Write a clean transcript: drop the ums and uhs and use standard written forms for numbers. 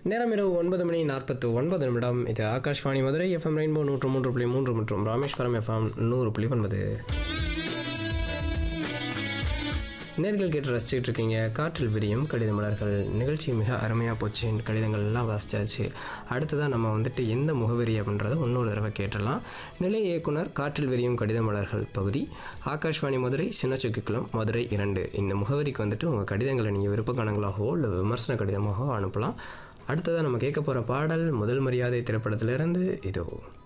நேரம் இரவு 9:49 இது ஆகாஷ்வாணி மதுரை எஃப்எம் ரெயின்போ 103.3 மற்றும் ராமேஸ்வரம் எஃப்எம் 100.9. நேர்கள் கேட்டு ரசிச்சுட்டு இருக்கீங்க காற்றில் விரியும் கடித மலர்கள் நிகழ்ச்சி. மிக அருமையாக போச்சு, கடிதங்கள் எல்லாம் வாசிச்சாச்சு. அடுத்ததான் நம்ம வந்துட்டு எந்த முகவரி அப்படின்றத இன்னொரு தடவை கேட்டலாம். நிலை இயக்குனர் காற்றில் விரியும் கடித மலர்கள் பகுதி ஆகாஷ்வாணி மதுரை சின்னச்சுக்கிக்குளம் மதுரை 2. இந்த முகவரிக்கு வந்துட்டு உங்கள் கடிதங்களை நீங்கள் விருப்பக்கானங்களாகவோ இல்லை விமர்சன கடிதமாகவோ அனுப்பலாம். அடுத்ததாக நம்ம கேட்க போகிற பாடல் முதல் மரியாதை திரைப்படத்திலிருந்து இதோ.